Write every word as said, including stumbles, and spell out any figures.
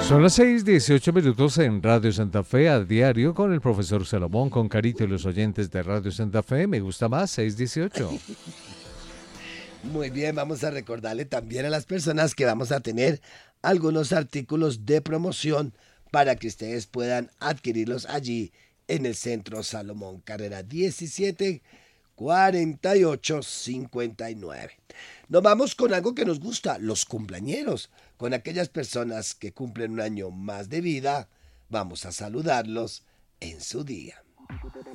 Son las seis dieciocho minutos en Radio Santa Fe a diario con el profesor Salomón, con Carito y los oyentes de Radio Santa Fe. Me gusta más, seis dieciocho. Muy bien, vamos a recordarle también a las personas que vamos a tener algunos artículos de promoción para que ustedes puedan adquirirlos allí en el Centro Salomón, carrera diecisiete cuarenta y ocho cincuenta y nueve. Nos vamos con algo que nos gusta, los cumpleañeros, con aquellas personas que cumplen un año más de vida. Vamos a saludarlos en su día.